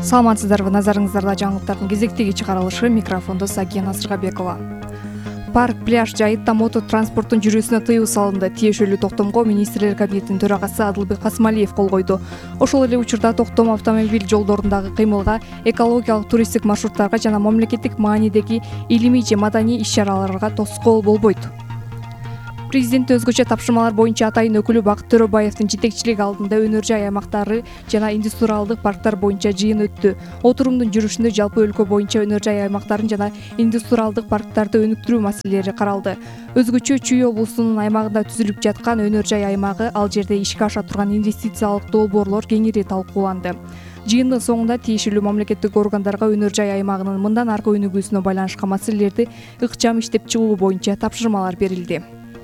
Саламатсыздарбы, назарыңыздарда жаңылыктардын кезектеги чыгарылышы, микрофондо Сакия Насыргабекова. Парк, пляж жайытта мото транспорттун жүрүүсүнө тыюу салынды. Тиешелүү токтомго министрлер кабинетинин төрагасы Адылбек Касымалиев кол койду. Ошол эле учурда токтом автомобиль жолдорундагы кыймылга, экологиялык туристтик маршруттарга жана мамлекеттик маанидеги илимий же маданий иш-чараларга тоскоол болбойт. Президент өзгөчө тапшырмалар боюнча атайын өкүлү Бакыт Төрөбаевдин жетекчилиги алдында өнөр жай аймактары жана индустриалдык парктар боюнча жыйын өттү. Отурумдун жүрүшүндө жалпы өлкө боюнча өнөр жай аймактарын жана индустриалдык парктарды өнүктүрүү маселелери каралды. Өзгөчө Чүй облусунун аймагында түзүлүп жаткан өнөр жай аймагы, ал жерде ишке аша турган инвестициялык долбоорлор кеңири талкууланды. Жыйындын соңунда тиешелүү мамлекеттик органдарга өнөр жай аймагынын мындан аркы өнүгүүсүнө байланышкан маселелерди ыкчам иштеп чыгуу боюнча тапшырмалар берилди.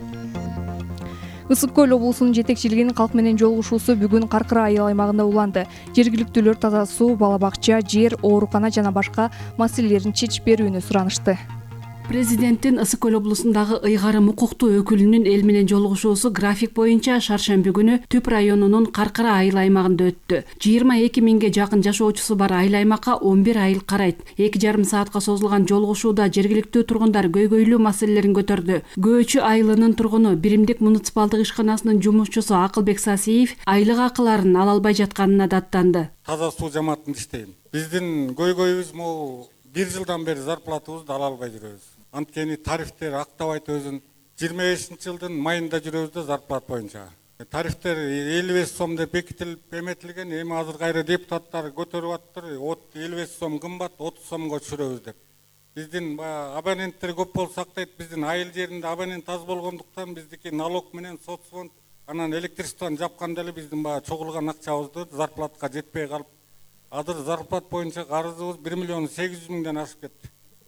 Ысык көл облусунун жетекчилигинин калк менен жолугушуусу бүгүн Каркыра айыл аймагында уланды. Жергиликтүүлөр таза суу, бала бакча, жер, оорукана жана башка маселелерин чечип берүүнү суранышты. Президенттин Ысык көл облусундагы ыйгарым укуктуу өкүлүнүн эл менен жолугушуусу график боюнча шаршемби күнү Түп районунун Каркыра айыл аймагында өттү. 22 миңге жакын жашоочусу бар айыл аймакка 11 айыл карайт. 2,5 саатка созулган жолугушууда жергиликтүү тургундар көйгөйлүү маселелерин көтөрдү. Көөчү айылынын тургуну Биримдик муниципалдык ишканасынын жумушчусу Акылбек Сасиев айлык акыларын ала албай жатканына даттанды. Таза суу жамаатында иштейм. Биздин көйгөйүбүз могу 1 жылдан бери зарплатыбызды ала албай жүрөбүз. Анткени тарифтер актабайт өзүн. 25-жылдын майында жүрөбүз да зарплат боюнча. Тарифтер 55 сом деп бекитилип эметилген, эми азыр кайра депутаттар көтөрүп аттыр. 55 сом кымбат, 30 сомго түшүрөбүз деп. Биздин абоненттер көп болсак дейт, биздин айыл жеринде абонент аз болгондуктан биздики налог менен соцфонд, анан электричествоны жапканда эле биздин чогулган акчабызды зарплатка жетпей калып, азыр зарплат боюнча карызыбыз 1 миллион 800 миңден ашып кетти.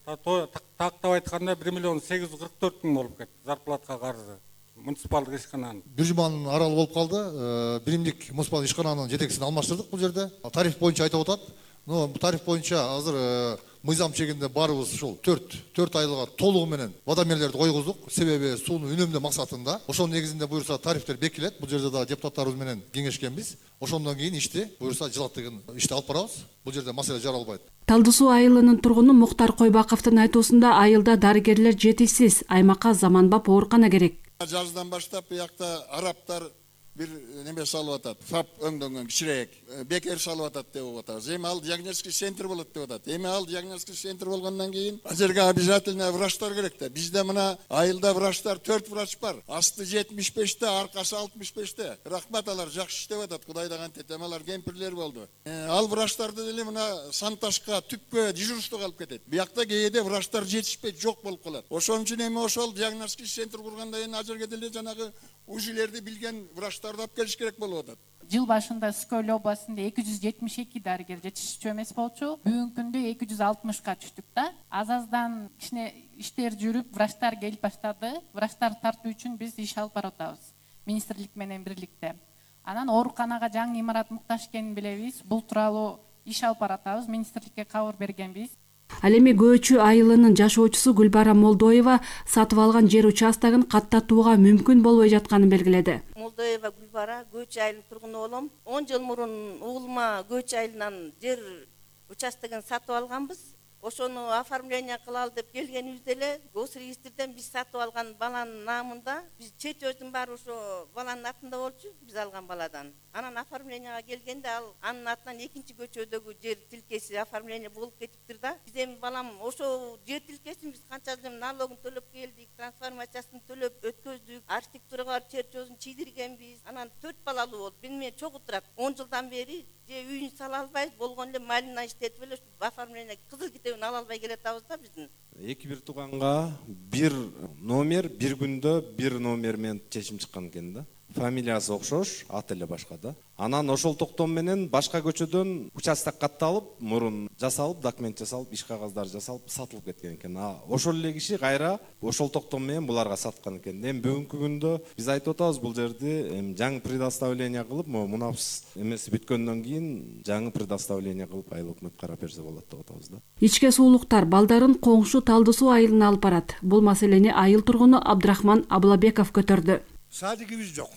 Тактап айтканда 1 миллион 844 миң болуп кетти зарплатка карызы муниципалдык ишкананын. Бир жуманын аралы болуп калды. Биримдик муниципалдык ишкананын жетекчисин алмаштырдык бул жерде. Тариф боюнча айтып атат. Тариф боюнча азыр мыйзам чегинде барыбыз ушул 4 айлыга толугу менен водомерлерди койгуздук. Себеби сууну үнөмдөө максатында. Ошонун негизинде буюрса тарифтер бекилет. Бул жерде да депутаттарыбыз менен кеңешкенбиз. Ошондон кийин ишти буюрса жылаттыгын ишти алып барабыз. Бул жерде маселе жаралбайт. Талды суу айылынын тургуну Муктар Койбаковдун айтуусунда айылда дарыгерлер жетишсиз, аймакка заманбап оорукана керек. Жаздан баштап буякта араптар бир неме салып атат. ФАП өңдөнгөн кичирээк бекер салып атат деп атабыз. Эми ал диагностик центр болот деп атат. Эми ал диагностик центр болгондон кийин ал жерге обязательно врачтар керек да. Бизде мына айылда врачтар 4 врач бар. Асты 75те, аркасы 65те. Рахмат, алар жакшы иштеп атат. Кудайдан кантет, эми алар кемпирлер болду. Ал врачтарды деле мына Санташка, Түпкө дежурство алып кетет. Буякта кээде врачтар жетишпей жок болуп калат. Ошон үчүн эми ошол диагностик центр кургандан кийин ал жерге деле жанагы УЖИлерди билген врачтарды алып келиш керек болуп атат. Жыл башында Ысык көл областында 272 дарыгер жетишчү эмес болчу. Бүгүнкү күндө 260ка түштүк да. Аз-аздан кичине иштер жүрүп, врачтар келип баштады. Врачтар тартуу үчүн биз иш алып барып атабыз. Министрлик менен бирликте. Анан ооруканага жаңы имарат муктаж экенин билебиз. Бул тууралуу иш алып баратабыз. Министрликке кабар бергенбиз. Ал эми Көөчү айылынын жашоочусу Гүлбара Молдоева сатып алган жер участогун каттатууга мүмкүн болбой жатканын белгиледи. Молдоева Гүлбара, Көөчү айылынын тургуну болом. 10 жыл мурун уулума Көөчү айылынан жер участогун сатып алганбыз. Ошону оформление кылалы деп келгенибизде эле Госрегистрден биз сатып алган баланын наамында, биз чечөздүн баары ошо баланын атында болчу, биз алган баладан. Анан оформленияга келгенде ал анын атынан экинчи көчөдөгү жер тилкеси оформление болуп кетиптир да. Биз эми балам ошо жер тилкесин биз канча жыл налогун төлөп келдик, трансформациясын төлөп өткөздүк, архитектурага барып жер чөзүн чийдиргенбиз. Анан 4 балалуу болуп, менен чогуу турат. 10 жылдан бери же үйүн сала албайбыз, болгон эле малина иштетип эле оформление кызыл китебин ала албай келатабыз да биздин. Эки бир тууганга бир номер, бир күндө бир номер менен чечим чыккан экен да. Фамилиясы окшош, аты эле башка да. Анан ошол токтом менен башка көчөдөн участок катталып, мурун жасалып, документ жасалып, иш кагаздары жасалып, сатылып кеткен экен. Ошол эле киши кайра ошол токтом менен буларга саткан экен. Эми бүгүнкү күндө биз айтып атабыз, бул жерди жаңы предоставление кылып, мунапс эмеси бүткөндөн кийин жаңы предоставление кылып айыл өкмөт карап берсе болот деп атабыз да. Ичке суулуктар балдарын коңшу Талды суу айылына алып барат. Бул маселени айыл тургуну Абдрахман Аблабеков көтөрдү. Садигибиз жок.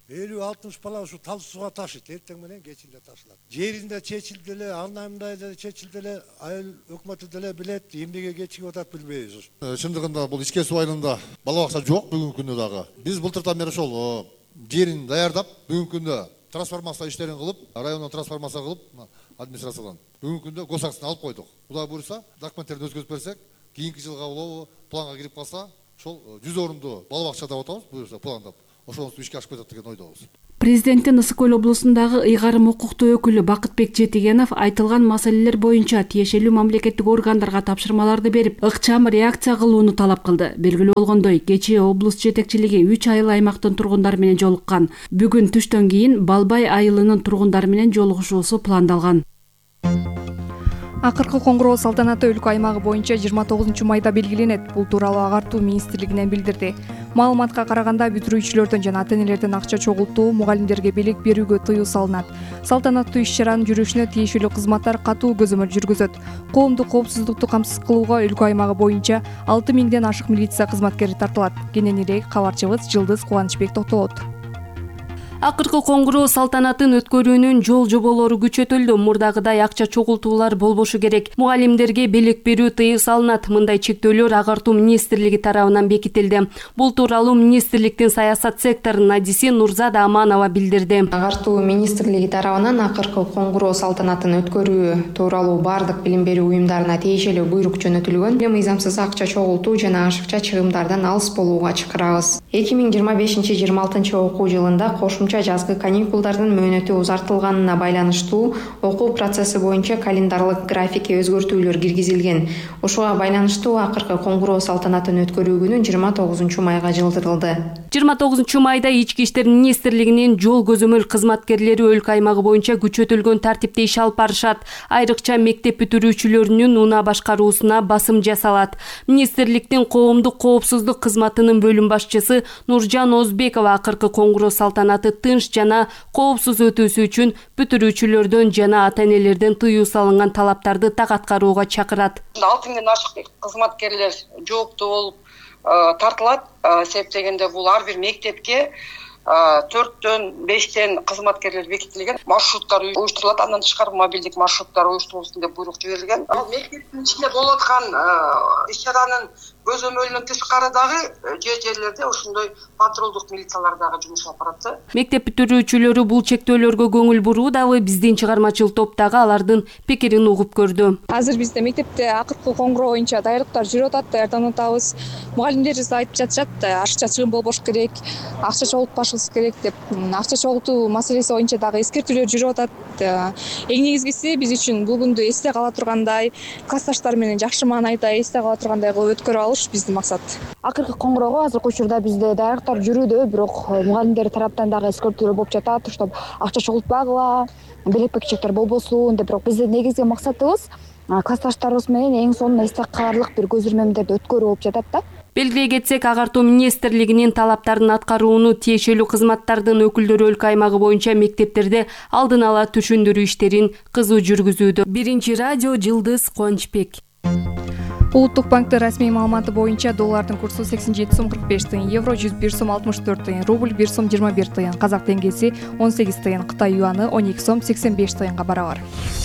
50-60 бала ушу тал сууга ташыйт, эртең менен кечин эле ташылат. Жеринде чечилди эле, андайымдай деле чечилди эле, айыл өкмөтү деле билет, эмнеге кечигип атат билбейбиз. Чындыгында бул ичке суу айылында бала бакча жок бүгүнкү күндө дагы. Биз былтыртан бери ошол жерин даярдап, бүгүнкү күндө трансформация иштерин кылып, райондон трансформация кылып, администрациядан бүгүнкү күндө госаксын алып койдук. Кудай буйрса, документтерди өткөзүп берсек, кийинки жылга болобу планга кирип калса, ошол 100 орунду бала бакча деп атабыз, буйрса пландап. Ошонусу ишке ашып кетет деген ойдобуз. Президенттин Ысык Көл облусундагы ыйгарым укуктуу өкүлү Бакытбек Жетигенов айтылган маселелер боюнча тиешелүү мамлекеттик органдарга тапшырмаларды берип, ыкчам реакция кылууну талап кылды. Белгилүү болгондой, кечээ облус жетекчилиги 3 айыл аймактын тургундары менен жолуккан. Бүгүн түштөн кийин Балбай айылынын тургундары менен жолугушуусу пландалган. Акыркы коңгуроо салтанаты өлкө аймагы боюнча 29 майда белгиленет. Бул тууралуу Агартуу министрлигинен билдирди. Маалыматка караганда бүтүрүүчүлөрдөн жана ата-энелерден акча чогултуу, мугалимдерге белек берүүгө тыюу салынат. Салтанаттуу иш-чаранын жүрүшүнө тиешелүү кызматтар катуу көзөмөл жүргүзөт. Коомдук коопсуздукту камсыз кылууга өлкө аймагы боюнча 6000ден ашык милиция кызматкери тартылат. Кененирээк кабарчыбыз Жылдыз Кубанычбек токтолот. Акыркы коңгуроо салтанатын өткөрүүнүн жол жоболору күчөтүлдү. Мурдагыдай акча чогултуулар болбошу керек. Мугалимдерге белек берүү тыюу салынат. Мындай чектөөлөр Агартуу министрлиги тарабынан бекитилди. Бул тууралуу министрликтин саясат секторунун адиси Нурзада Аманова билдирди. Агартуу министрлиги тарабынан акыркы коңгуроо салтанатын өткөрүү тууралуу бардык билим берүү уюмдарына тиешелүү буйрук жөнөтүлгөн. Мыйзамсыз акча чогултуу жана ашыкча чыгымдардан алыс болууга чакырабыз. 2025-26 окуу жылында кошумча жазгы каникулдардын мөөнөтү узартылганына байланыштуу окуу процесси боюнча календарлык графикке өзгөртүүлөр киргизилген. Ошуга байланыштуу акыркы коңгуроо салтанатын өткөрүү күнү 29 майга жылдырылды. 29 майда Ички иштер министрлигинин жол көзөмөл кызматкерлери өлкө аймагы боюнча күчөтүлгөн тартипте иш алып барышат. Айрыкча мектеп бүтүрүүчүлөрүнүн унаа башкаруусуна басым жасалат. Министрликтин коомдук коопсуздук кызматынын бөлүм башчысы Нуржан Озбекова акыркы коңгуроо салтанаты тынч жана коопсуз өтүүсү үчүн бүтүрүүчүлөрдөн жана ата-энелерден тыюу салынган талаптарды так аткарууга чакырат. 6000ден ашык кызматкерлер жооптуу болуп тартылат. Себеп дегенде бул ар бир мектепке 4-төн 5тен кызматкерлер бекитилген. Маршруттар уюштурулат, андан тышкары мобилдик маршруттар уюштурулсын деп буйрук жиберилген. Ал мектептин ичинде болуп аткан иш-чаранын көзөмөлүнөн тышкары дагы жерлерде ошондой патрулдук милициялар дагы жумуш алып барат. Мектеп бүтүрүүчүлөрү бул чектөөлөргө көңүл буруу дагы биздин чыгармачыл топ дагы алардын пикирин угуп көрдү. Азыр бизде мектепте акыркы коңгуроо боюнча даярдыктар жүрүп атат, даярданып атабыз. Мугалимдерибиз айтып жатышат, ашыкча чыгым болбош керек, акча чогултпашыбыз керек деп. Акча чогултуу маселеси боюнча дагы эскертүүлөр жүрүп атат. Эң негизгиси биз үчүн бул күндү эсте кала тургандай, классташтар менен жакшы маанайда эсте кала тургандай кылып өткөрүп алыш биздин максат. Акыркы коңгуроого азыркы учурда бизде даярдыктар жүрүүдө, бирок мугалимдер тараптан дагы эскертүүлөр болуп жатат, чтоб акча чогултпагыла, белек бекчектер болбосун деп. Бирок биздин негизги максатыбыз классташтарыбыз менен эң сонун эсте каларлык бир көзөрмөмдөрдү өткөрүү болуп жатат да. Белгилей кетсек, Агартуу министрлигинин талаптарын аткарууну тиешелүү кызматтардын өкүлдөрү өлкө аймагы боюнча мектептерде алдын ала түшүндүрүү иштерин кызуу жүргүзүүдө. Биринчи радио Жылдыз Кубанычбек. Улуттук банктын расмий маалыматы боюнча доллардын курсу 87 сом 45 тыйын, евро 101 сом 64 тыйын, рубль 1 сом 21 тыйын, казак теңгеси 18 тыйын, Кытай юаны 12 сом 85 тыйынга барабар.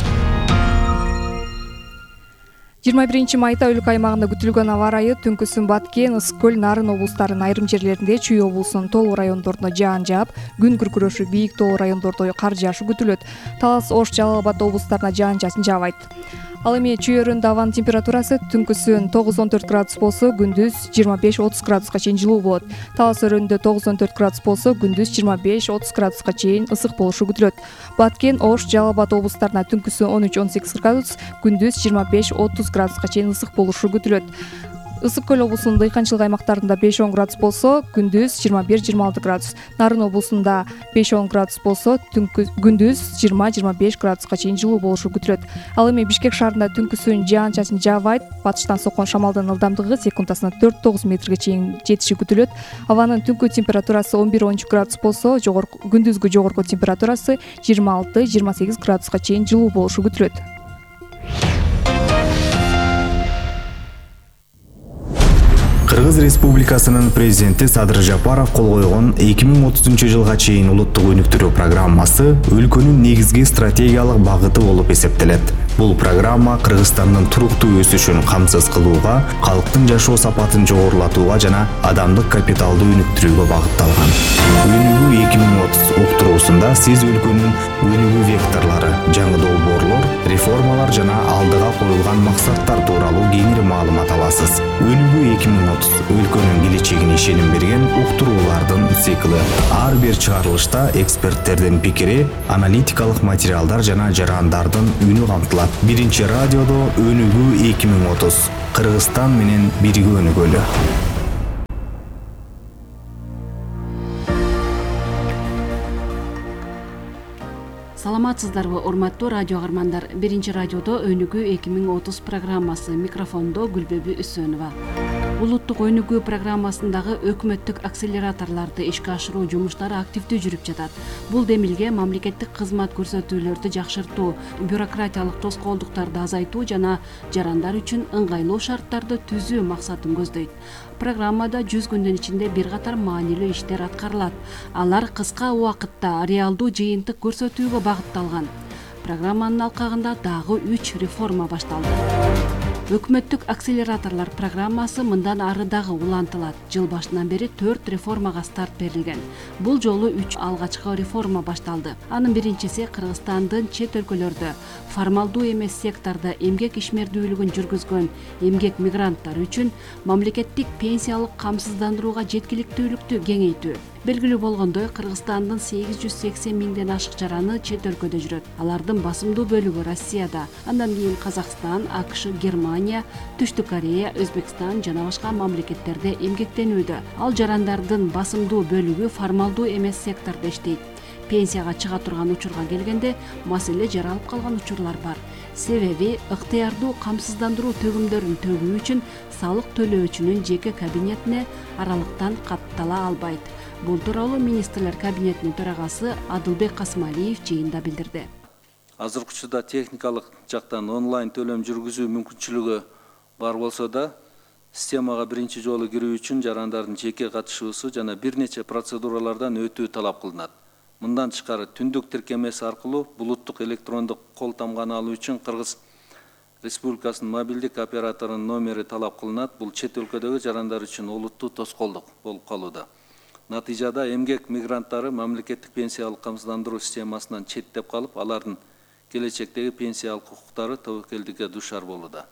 21 майда өлкө аймагында күтүлгөн аба ырайы түнкүсүн Баткен, Ысык Көл, Нарын облустарынын айрым жерлеринде, Чүй облусунун Тоолуу райондорунда жаан жаап, күн күркүрөшү бийик Тоолуу райондордо кар жаашы күтүлөт. Талас, Ош, Жалал Абад облустарына жаан чачын жаабайт. Ал эми Чүй өрүндө абанын температурасы түнкүсүн 9-14 градус болсо, күндүз 25-30 градуска чейин жылуу болот. Талас өрүндө 9-14 градус болсо, күндүз 25-30 градуска чейин ысык болушу күтүлөт. Баткен, Ош, Жалал Абад облустарына түнкүсүн 13-18 градус, күндүз 25-30 градуска чейин ысык болушу күтүлөт. Ысык Көл облусунун дыйканчылык аймактарында 5-10 градус болсо, күндүз 21-26 градус. Нарын облусунда 5-10 градус болсо, күндүз 20-25 градуска чейин жылуу болушу күтүлөт. Ал эми Бишкек шаарында түнкүсүн жаан чачын жаабайт. Батыштан соккон шамалдын ылдамдыгы секундасына 4-9 метрге чейин жетиши күтүлөт. Абанын түнкү температурасы 11-13 градус болсо, күндүзгү жогорку температурасы 26-28 градуска чейин жылуу болушу күтүлөт. Кыргыз Республикасынын президенти Садыр Жапаров кол койгон 2030 жылга чейин улуттук өнүктүрүү программасы өлкөнүн негизги стратегиялык багыты болуп эсептелет. Бул программа Кыргызстандын туруктуу өсүшүн камсыз кылууга, калктын жашоо сапатын жогорулатууга жана адамдык капиталды өнүктүрүүгө багытталган. Өнүгүү 2030 уктуруусунда сиз өлкөнүн өнүгүү векторлору, жаңы долбоорлор, реформалар жана алдыга коюлган максаттар тууралуу кеңири маалымат аласыз. Өнүгүү 2030 өлкөнүн келечегине ишеним берген уктуруулардын цикли. Ар бир чыгарылышта эксперттердин пикири, аналитикалык материалдар жана жарандардын үнү камтылат. Биринчи радиодо Өнүгүү 2030. Кыргызстан менен бирге өнүгөлү. Саламатсыздарбы, урматтуу радио каармандар. Биринчи радиодо Өнүгүү 2030 программасы, микрофондо Гүлбөбү Үсөнова. Улуттук өнүгүү программасындагы өкмөттүк акселераторлорду ишке ашыруу жумуштары активдүү жүрүп жатат. Бул демилге мамлекеттик кызмат көрсөтүүлөрдү жакшыртуу, бюрократиялык тоскоолдуктарды азайтуу жана жарандар үчүн ыңгайлуу шарттарды түзүү максатын көздөйт. Программада 100 күндүн ичинде бир катар маанилүү иштер аткарылат. Алар кыска убакытта реалдуу жыйынтык көрсөтүүгө багытталган. Программанын алкагында дагы 3 реформа башталды. Өкмөттүк акселераторлор программасы мындан ары дагы улантылат. Жыл башынан бери 4 реформага старт берилген. Бул жолу 3 алгачкы реформа башталды. Анын биринчиси Кыргызстандын чет өлкөлөрдө формалдуу эмес сектордо эмгек ишмердүүлүгүн жүргүзгөн эмгек мигранттар үчүн мамлекеттик пенсиялык камсыздандырууга жеткиликтүүлүктү кеңейтүү. Белгилүү болгондой, Кыргызстандын 880 миңден ашык жараны чет өлкөдө жүрөт. Алардын басымдуу бөлүгү Россияда, андан кийин Казакстан, АКШ, Германия, Түштүк Корея, Өзбекстан жана башка мамлекеттерде эмгектенүүдө. Ал жарандардын басымдуу бөлүгү формалдуу эмес сектордо иштейт. Пенсияга чыга турган учурга келгенде маселе жаралып калган учурлар бар. Себеби ыктыярдуу камсыздандыруу төгүмдөрүн төгүү үчүн салык төлөөчүнүн жеке кабинетине аралыктан каттала албайт. Бул тууралуу министрлер кабинетинин төрагасы Адылбек Касымалиев жыйында билдирди. Азыркы учурда техникалык жактан онлайн төлөм жүргүзүү мүмкүнчүлүгү бар болсо да, системага биринчи жолу кирүү үчүн жарандардын жеке катышуусу жана бир нече процедуралардан өтүү талап кылынат. Мындан тышкары түндүк тиркемеси аркылуу булуттук электрондук кол тамганы алуу үчүн Кыргыз Республикасынын мобилдик операторунун номери талап кылынат. Бул чет өлкөдөгү жарандар үчүн олуттуу тоскоолдук болуп калууда. Натыйжада эмгек мигранттары мамлекеттик пенсиялык камсыздандыруу системасынан четтеп калып, алардын келечектеги пенсиялык укуктары тобокелдикке дуушар болууда.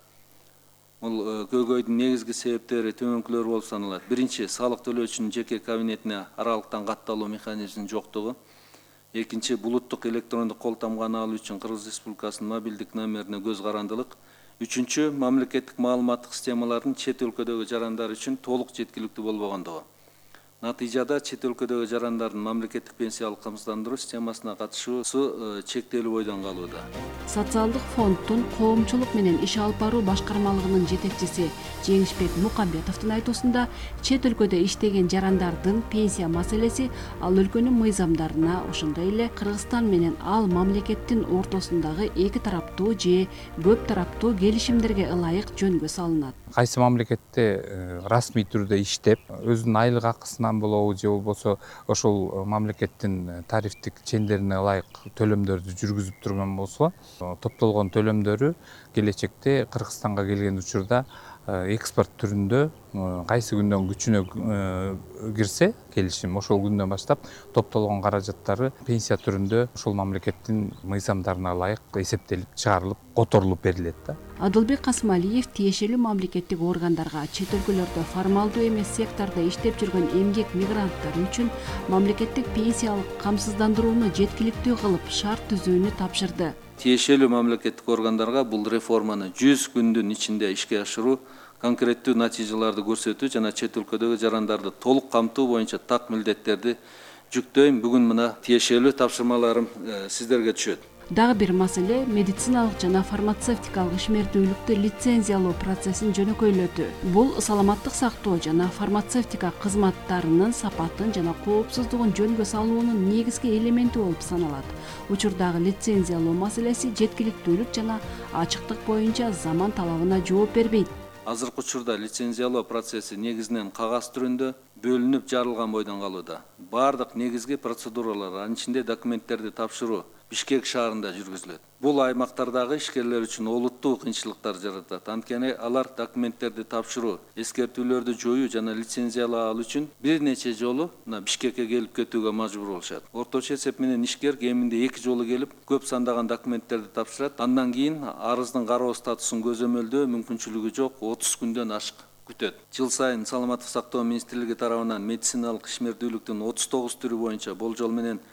Бул көйгөйдүн негизги себептери төмөнкүлөр болуп саналат. Биринчи, салык төлөөчүнүн жеке кабинетине аралыктан катталуу механизминин жоктугу. Экинчи, булуттук электрондук кол тамганы алуу үчүн Кыргыз Республикасынын мобилдик номерине көз карандылык. Үчүнчү, мамлекеттик маалыматтык системалардын чет өлкөдөгү жарандар үчүн толук жеткиликтүү болбогондугу. Натыйжада чет өлкөдөгү жарандардын мамлекеттик пенсиялык камсыздандыруу системасына катышуусу чектелүү бойдон калууда. Социалдык фонддун коомчулук менен иш алып баруу башкармалыгынын жетекчиси Жеңишбек Мукамбетовдун айтуусунда, чет өлкөдө иштеген жарандардын пенсия маселеси ал өлкөнүн мыйзамдарына, ошондой эле Кыргызстан менен ал мамлекеттин ортосундагы эки тараптуу же көп тараптуу келишимдерге ылайык жөнгө салынат. Кайсы мамлекетте расмий түрдө иштеп, өзүнүн айлык акысынан болобу же болбосо ошол мамлекеттин тарифтик чендерине ылайык төлөмдөрдү жүргүзүп турган болсо, топтолгон төлөмдөрү келечекте Кыргызстанга келген учурда экспорт түрүндө кайсы күндөн күчүнө кирсе келишим, ошол күндөн баштап топтолгон каражаттары пенсия түрүндө ошол мамлекеттин мыйзамдарына ылайык эсептелип, чыгарылып, которулуп берилет да. Адылбек Касымалиев тиешелүү мамлекеттик органдарга чет өлкөлөрдө формалдуу эмес сектордо иштеп жүргөн эмгек мигранттар үчүн мамлекеттик пенсиялык камсыздандырууну жеткиликтүү кылып шарт түзүүнү тапшырды. Тиешелүү мамлекеттик органдарга бул реформаны 100 күндүн ичинде ишке ашыруу, конкреттүү натыйжаларды көрсөтүү жана чет өлкөдөгү жарандарды толук камтуу боюнча так милдеттерди жүктөйм. Бүгүн мына тиешелүү тапшырмаларым сиздерге түшөт. Дагы бир маселе медициналык жана фармацевтикалык ишмердүүлүктү лицензиялоо процессин жөнөкөйлөтүү. Бул саламаттык сактоо жана фармацевтика кызматтарынын сапатын жана коопсуздугун жөнгө салуунун негизги элементи болуп саналат. Учурдагы лицензиялоо маселеси жеткиликтүүлүк жана ачыктык боюнча заман талабына жооп бербейт. Азыркы учурда лицензиялоо процесси негизинен кагаз түрүндө бөлүнүп жарылган бойдон калууда. Бардык негизги процедуралар, анын ичинде документтерди тапшыруу Бишкек шаарында жүргүзүлөт. Бул аймактардагы ишкерлер үчүн олуттуу кыйынчылыктар жаратат. Анткени алар документтерди тапшыруу, эскертүүлөрдү жоюу жана лицензиялоо алуу үчүн бир нече жолу Бишкекке келип кетүүгө мажбур болушат. Орточо эсеп менен ишкер кеминде 2 жолу келип, көп сандаган документтерди тапшырат. Андан кийин арыздын кароо статусун көзөмөлдөө мүмкүнчүлүгү жок 30 күндөн ашык күтөт. Жыл сайын Саламаттык сактоо министрлиги тарабынан медициналык ишмердүүлүктүн 39 түрү боюнча болжол менен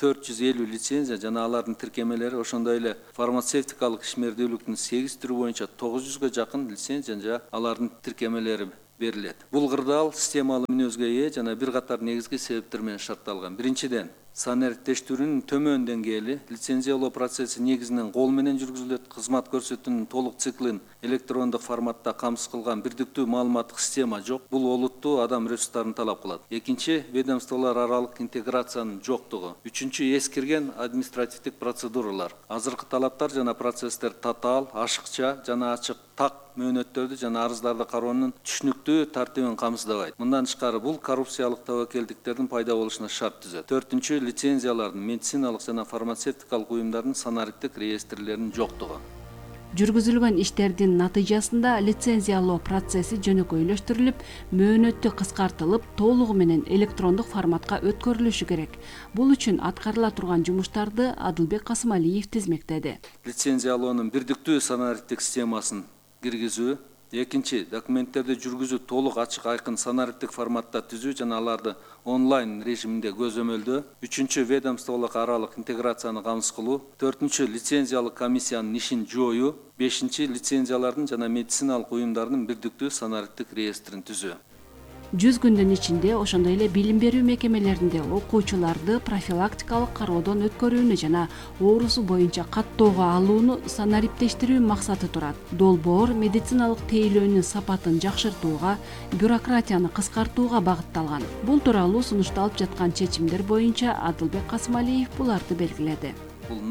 450 лицензия жана алардын тиркемелери, ошондой эле фармацевтикалык ишмердүүлүктүн 8 түрү боюнча 900га жакын лицензия жана алардын тиркемелери берилет. Бул кырдаал системалуу мүнөзгө ээ жана бир катар негизги себептер менен шартталган. Биринчиден, санариптештирүүнүн төмөн деңгээли, лицензиялоо процесси негизинен кол менен жүргүзүлөт, кызмат көрсөтүүнүн толук циклин электрондук форматта камсыз кылган бирдиктүү маалыматтык система жок. Бул олуттуу адам ресурстарын талап кылат. Экинчи, ведомстволор аралык интеграциянын жоктугу. Үчүнчү, эскирген административдик процедуралар. Азыркы талаптар жана процесстер татаал, ашыкча жана ачык, так мөөнөттөрдү жана арыздарды кароонун түшүнүктүү тартибин камсыздабайт. Мындан тышкары бул коррупциялык тобокелдиктердин пайда болушуна шарт түзөт. Төртүнчү, лицензиялардын, медициналык жана фармацевтикалык уюмдардын санариптик реестрлеринин жоктугу. Жүргүзүлгөн иштердин натыйжасында лицензиялоо процесси жөнөкөйлөштүрүлүп, мөөнөттү кыскартылып, толугу менен электрондук форматка өткөрүлүшү керек. Бул үчүн аткарыла турган жумуштарды Адылбек Касымалиев тизмектеди. Лицензиялоонун бирдиктүү санариптик системасын киргизүү, экинчи, документтерди жүргүзүү толук ачык айкын санариптик форматта түзүү жана аларды онлайн режиминде көзөмөлдөө. Үчүнчү, ведомстволук аралык интеграцияны камсыз кылуу. Төртүнчү, лицензиялык комиссиянын ишин жоюу. Бешинчи, лицензиялардын жана медициналык уюмдардын бирдиктүү санариптик реестрин түзүү. 100 күндүн ичинде ошондой эле билим берүү мекемелеринде окуучуларды профилактикалык кароодон өткөрүүнү жана оорусу боюнча каттоого алууну санариптештирүү максаты турат. Долбоор медициналык тейлөөнүн сапатын жакшыртууга, бюрократияны кыскартууга багытталган. Бул тууралуу сунушталып жаткан чечимдер боюнча Адылбек Касымалиев буларды белгиледи. Бул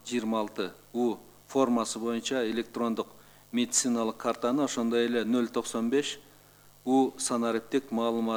026У формасы боюнча электрондук медициналык картаны, ошондой эле 095 санариптик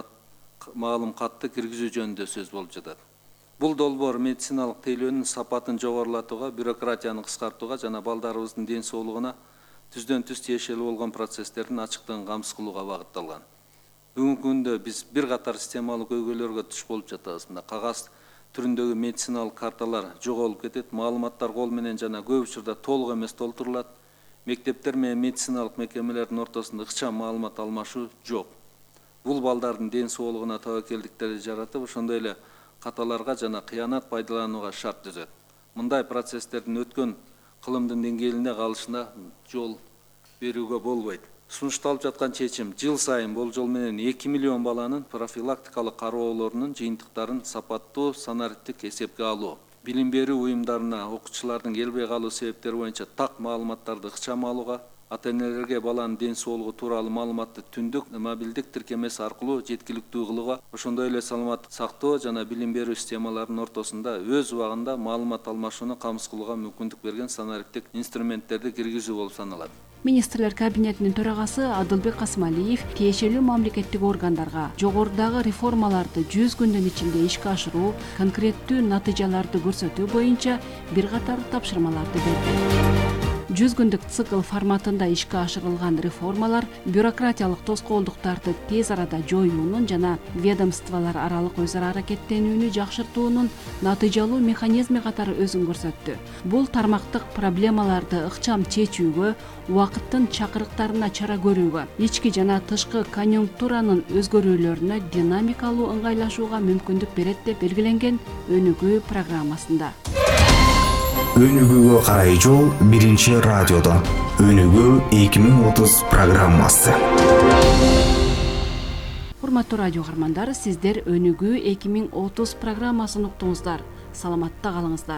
маалым катты киргизүү жөнүндө сөз болуп жатат. Бул долбоор медициналык тейлөөнүн сапатын жогорулатууга, бюрократияны кыскартууга жана балдарыбыздын ден соолугуна түздөн түз тиешелүү болгон процесстердин ачыктыгын камсыз кылууга багытталган. Бүгүнкү күндө биз бир катар системалык көйгөйлөргө туш болуп жатабыз. Мына кагаз түрүндөгү медициналык карталар жоголуп кетет, маалыматтар кол менен жана көп учурда толук эмес толтурулат. Мектептер менен медициналык мекемелердин ортосунда ыкчам маалымат алмашуу жок. Бул балдардын ден соолугуна тобокелдиктерди жаратып, ошондой эле каталарга жана кыянат пайдаланууга шарт түзөт. Мындай процесстердин өткөн кылымдын деңгээлинде калышына жол берүүгө болбойт. Сунушталып жаткан чечим жыл сайын болжол менен 2 миллион баланын профилактикалык кароолорунун жыйынтыктарын сапаттуу санариптик эсепке алуу. Билим берүү уюмдарына окуучулардын келбей калуу себептери боюнча так маалыматтарды ыкчам алууга, ата-энелерге баланын ден соолугу тууралуу маалыматты түндүк мобилдик тиркемеси аркылуу жеткиликтүү кылууга, ошондой эле саламаттык сактоо жана билим берүү системаларынын ортосунда өз убагында маалымат алмашууну камсыз кылууга мүмкүндүк берген санариптик инструменттерди киргизүү болуп саналат. Министрлер кабинетинин төрагасы Адылбек Касымалиев тиешелүү мамлекеттик органдарга жогорудагы реформаларды 100 күндүн ичинде ишке ашыруу, конкреттүү натыйжаларды көрсөтүү боюнча бир катар тапшырмаларды берди. 100 күндүк цикл форматында ишке ашырылган реформалар бюрократиялык тоскоолдуктарды тез арада жоюунун жана ведомстволор аралык өз ара аракеттенүүнү жакшыртуунун натыйжалуу механизми катары өзүн көрсөттү. Бул тармактык проблемаларды ыкчам чечүүгө, убакыттын чакырыктарына чара көрүүгө, ички жана тышкы конъюнктуранын өзгөрүүлөрүнө динамикалуу ыңгайлашууга мүмкүндүк берет деп белгиленген Өнүгүү программасында. Өнүгүүгө карай жол биринчи радиодо. Өнүгүү 2030 программасы. Урматтуу радио каармандар, сиздер Өнүгүү 2030 программасын уктуңуздар. Саламатта калыңыздар.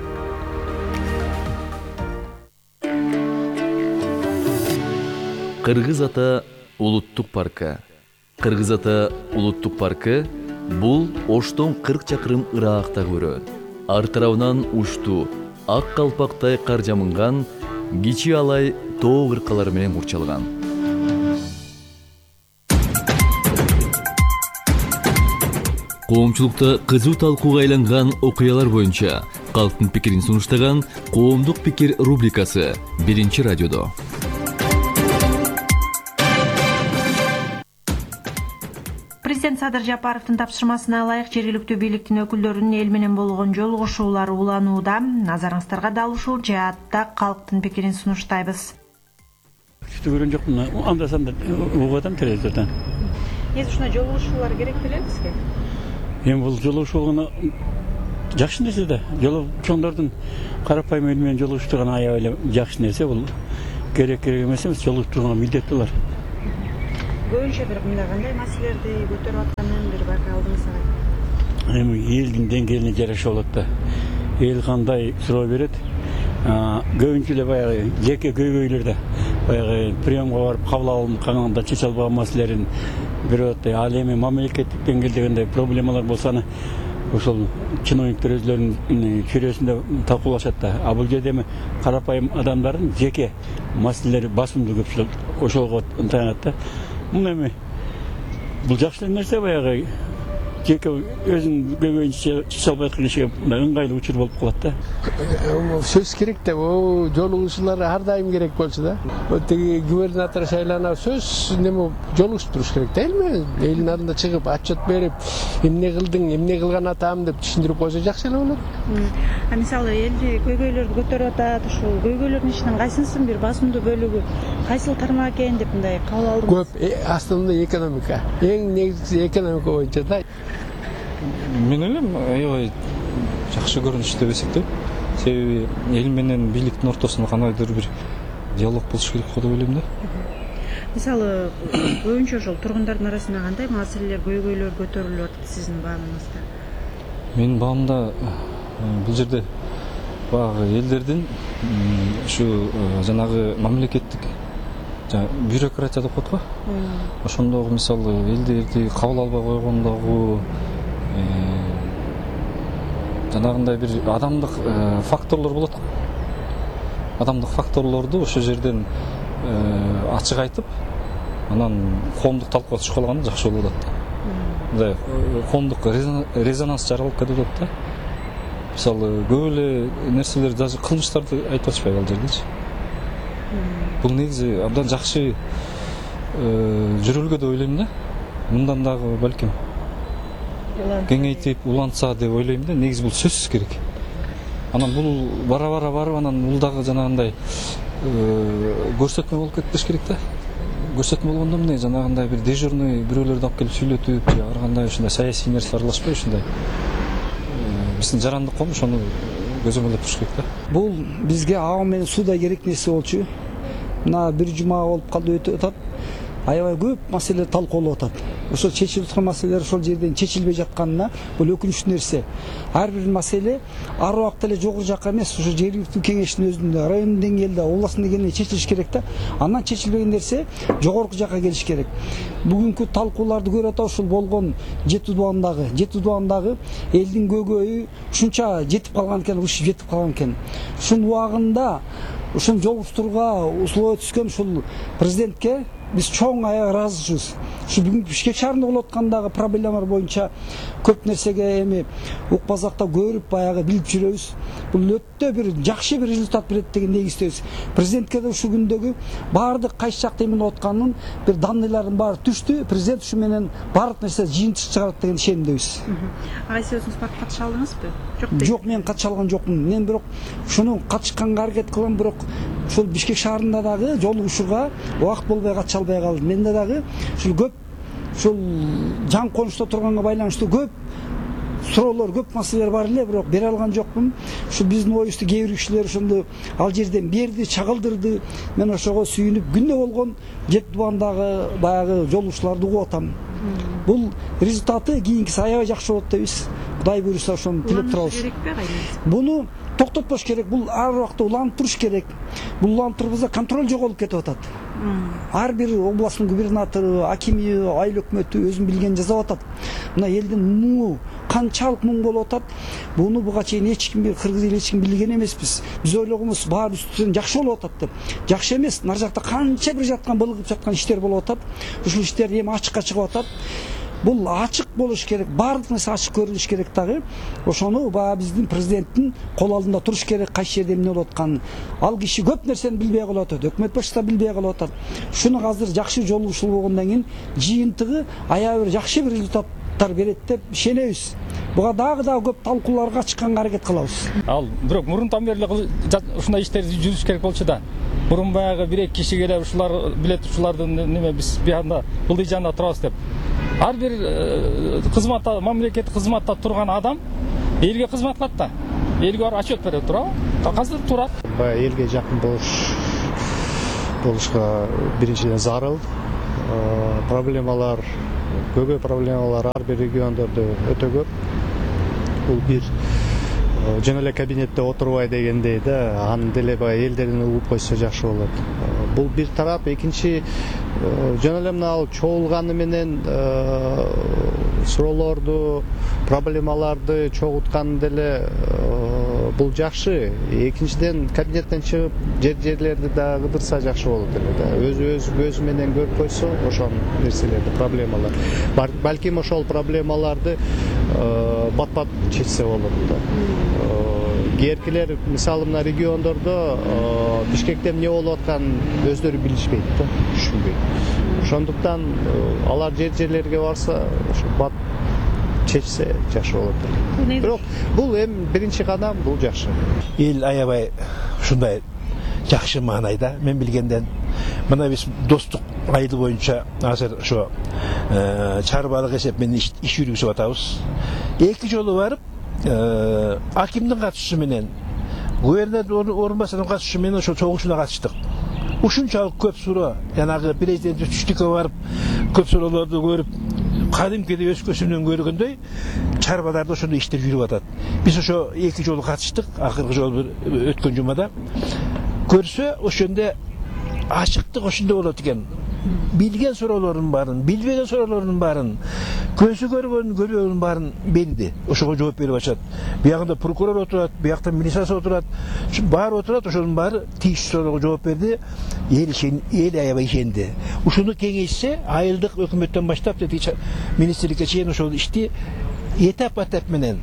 Кыргыз Ата улуттук паркы. Кыргыз Ата улуттук паркы бул Оштон 40 чакырым ыракта көрөт. Ар тарабынан уштуу, ак калпактай кар жамынган, кичи алай тоо кыркалар менен курчалган. коомчулукта кызуу талкууга айланган окуялар боюнча калктын пикирин сунуштаган коомдук пикир рубрикасы Биринчи радиодо. Президент Садыр Жапаровдун тапшырмасына ылайык жергиликтүү бийликтин өкүлдөрүнүн эл менен болгон жолугушуулары уланууда. Назарыңыздарга дал ушул жаатта калктын пикирин сунуштайбыз. Көргөн жокмун, анда санда угуп атам телевизордон. Ушуна жолугушуулар керек беле бизге? Эми бул жолугушуу болгону жакшы нерсе да. Чоңдордун карапайым эл менен жолугушуп турган аябай эле жакшы нерсе бул. Керек эмес эмес, жолугушуп турган милдет булар. Көбүнчө бир мындай кандай маселелерди көтөрүп атканын бир байкай алдыңызбы? Эми элдин деңгээлине жараша болот да. Эл кандай суроо берет? Көбүнчө эле баягы жеке көйгөйлөрдө баягы приемга барып кабыл алынганда чече албаган маселелерин берет. Ал эми мамлекеттик деңгээлдегендей проблемалар болсо ошол чиновниктер өзлөрүнүн чөйрөсүндө талкуулашат да. А бул жерде эми карапайым адамдардын жеке маселелери басымдуу көпчүлүк ошолго таянат да. Эми бул жакшы нерсе, баягы жеке өзүнүн көйгөйүн чече албай аткан кишиге ыңгайлуу учур болуп калат да. Сөз керек да, жолугушуулар ар дайым керек болчу да. Тиги губернатор шайланып сөз неме жолугушуп туруш керек да, элме? Элдин алдында чыгып отчет берип, эмне кылдың, эмне кылган атам деп түшүндүрүп койсо жакшы эле болот. Мисалы элди көйгөйлөрдү көтөрүп атат, ушул көйгөйлөрдүн ичинен кайсынын бир басымдуу бөлүгү кайсыл тармак экен деп мындай кабыл алдыңыз? Көп, основной экономика. Эң негизгиси экономика боюнча да. Мен ойлойм, аябай жакшы көрүнүш деп эсептейм. Себеби эл менен бийликтин ортосунда кандайдыр бир диалог болуш керек го деп ойлойм да. Мисалы, көбүнчө ошол тургундардын арасында кандай маселелер, көйгөйлөр көтөрүлүп атат сиздин баамыңызда? Менин баамда бул жерде баягы элдердин ушу жанагы мамлекеттик бюрократия деп коет го. Ошондогу мисалы элдерди кабыл албай койгондогу жанагындай бир адамдык факторлор болот. Адамдык факторлорду ошол жерден ачык айтып, анан коомдук талкууга түшүп калганда жакшы болуп атат. Мындай коомдук резонанс жаралып кетип атат да. Мисалы, көп эле нерселер, даже кылмыштарды айтып атышпайбы ал жердечи. Бул негизи абдан жакшы жүрүлгөн деп ойлойм да. Мындан дагы балким кеңейтип улантса деп ойлойм да. Негизи бул сөзсүз керек. Анан бул бара барып анан бул дагы жанагындай көрсөтмө болуп кетпеш керек да. Көрсөтмө болгондо эмне жанагындай бир дежурный бирөөлөрдү алып келип сүйлөтүп, ар кандай ушундай саясий нерсе аралашпай ушундай биздин жарандык коом ошону көзөмөлдөп туруш керек да. Бул бизге аба менен сууда керек нерсе болчу. Мына бир жума болуп калды өтүп атат. Аябай көп маселе талкууланып атат. Ошол чечилип турган маселелер ошол жерден чечилбей жатканына бул өкүнүчтүү нерсе. Ар бир маселе ар убакта эле жогору жакка эмес, ошо жергиликтүү кеңештин өзүндө, райондун деңгээлде, областын деңгээлинде чечилиш керек да. Андан чечилбеген нерсе жогорку жакка келиш керек. Бүгүнкү талкууларды көрүп атабыз, ушул болгон Жети Дубандагы элдин көйгөйү ушунча жетип калган экен, ушуп жетип калган экен. Ушун убагында ушун жолугуштурууга условия түскөн ушул президентке биз чоң аябай ыраазычыбыз. Ушу бүгүнкү Бишкек шаарында болуп аткандагы проблемалар боюнча көп нерсеге эми укпазакта көрүп баягы билип жүрөбүз. Бул өтө бир жакшы бир результат берет деген негиздебиз. Президентке да ушул күндөгү баардык кайсы жакта эмне болуп атканын бир данныйлардын баары түштү. Президент ушу менен баардык нерсе жыйынтык чыгарат деген ишенимдебиз. Ага, сиз өзүңүз катыша алдыңызбы? Жок, мен катыша алган жокмун. Мен бирок ушуну катышканга аракет кылам, бирок ушул Бишкек шаарында дагы жолугушууга убакыт болбой катыша албай калдым. Менде дагы ушул көп ушул жан конушта турганга байланыштуу көп суроолор, көп маселелер бар эле, бирок бере алган жокмун. Ушу биздин оюбузду кээ бир кишилер ошондо ал жерден берди, чагылдырды. Мен ошого сүйүнүп күндө болгон Жети Дубандагы баягы жолугушууларды угуп атам. Бул результаты кийинкиси аябай жакшы болот дейбиз. Кудай буйруса ошону тилеп турабыз. Буну токтотпош керек, бул ар убакта уланып туруш керек. Бул уланып турбузда контроль жоголуп кетип атат. Ар бир областтын губернатору, акими, айыл өкмөтү өзүн билгенин жасап атат. Мына элдин муңу канчалык муң болуп атат. Буну буга чейин эч ким кыргыз эли эч ким билген эмеспиз. Биз ойлогонбуз баары үстүнөн жакшы болуп атат деп. Жакшы эмес, нар жакта канча бир жаткан былыгып жаткан иштер болуп атат. Ушул иштер эми ачыкка чыгып атат. бул ачык болуш керек, баардык нерсе ачык көрүнүш керек дагы. Ошону баягы биздин президенттин кол алдында туруш керек, кайсы жерде эмне болуп атканын. Ал киши көп нерсени билбей калып атат, өкмөт башчысы да билбей калып атат. Ушуну азыр жакшы жолугушуу болгондон кийин жыйынтыгы аябы бир жакшы бир результаттар берет деп ишенебиз. Буга дагы көп талкууларга чыкканга аракет кылабыз. Ал бирок мурунтан бери ушундай иштер жүрүш керек болчу да. Мурун баягы бир эки киши келип ушулар билет, ушулардын неме биз буягында бул жанында турабыз деп. Ар бир кызматта, мамлекеттик кызматта турган адам элге кызмат кылат да. Элге барып отчет берет, туурабы? Азыр турат. Баягы элге жакын болушка биринчиден зарыл. Проблемалар, көбө проблемалар ар бир региондордо өтө көп. Бул бир жөн эле кабинетте отурбай дегендей да, аны деле баягы элдерден угуп койсо жакшы болот. Бул бир тарап, экинчи жөн эле мына чогулганы менен суроолорду, проблемаларды чогулткан деле бул жакшы. Экинчиден кабинеттен чыгып жерлерди да кыдырса жакшы болот эле да. Өз көзү менен көрүп койсо ошол нерселерди, проблемалар. Балким ошол проблемаларды бат-бат чечсе болот да. Кээркилер мисалы мына региондордо Бишкекте эмне болуп атканын өздөрү билишпейт да, түшүнбөйт. Ошондуктан алар жерлерге барса ошо бат чечсе жакшы болот. Бирок бул эми биринчи кадам, бул жакшы. Эл аябай ушундай жакшы маанайда, мен билгенден мына биз достук айылы боюнча азыр ошо чарбалык эсеп менен иш жүргүзүп атабыз. Эки жолу барып акимдин катышуусу менен, губернатор орун басарынын катышуусу менен ошо чогулушууна катыштык. Ушунчалык көп суроо, жанагы президент түштүккө барып көп суроолорду көрүп, кадимкидей өз көзүмөн көргөндөй чарбаларда ошондой иштер жүрүп атат. Биз ошо эки жолу катыштык, акыркы жолу өткөн жумада. Көрсө ошондо ачыктык ошондой болот экен. Билген суроолордун баарын, билбеген суроолордун баарын, көзү көрбөгөнүн баарын билди. Ошого жооп берип атат. Биягында прокурор отурат, биякта милициясы отурат, баары отурат, ошонун баары тийиштүү суроого жооп берди. Эл аябай ишенди. Ушуну кеңейсе, айылдык өкмөттөн баштап министрликке чейин ошол ишти этап менен